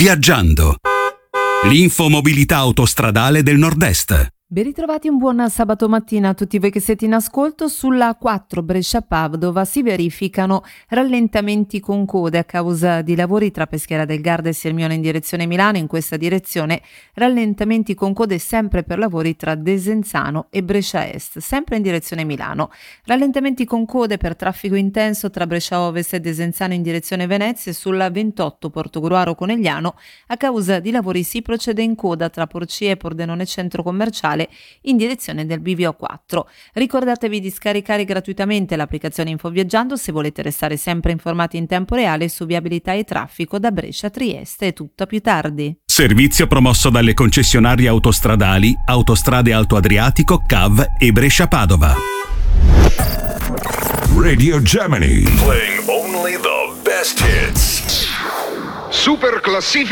Viaggiando. L'infomobilità autostradale del Nord-Est. Ben ritrovati, un buon sabato mattina a tutti voi che siete in ascolto. Sulla A4 Brescia-Padova si verificano rallentamenti con code a causa di lavori tra Peschiera del Garda e Sirmione in direzione Milano. In questa direzione rallentamenti con code sempre per lavori tra Desenzano e Brescia Est, sempre in direzione Milano. Rallentamenti con code per traffico intenso tra Brescia Ovest e Desenzano in direzione Venezia e sulla 28 Portogruaro Conegliano a causa di lavori si procede in coda tra Porcia e Pordenone Centro Commerciale in direzione del bivio 4. Ricordatevi di scaricare gratuitamente l'applicazione Infoviaggiando se volete restare sempre informati in tempo reale su viabilità e traffico da Brescia a Trieste. È tutto, a più tardi. Servizio promosso dalle concessionarie autostradali Autostrade Alto Adriatico, CAV e Brescia Padova. Radio Gemini. Playing only the best hits. Super classifica.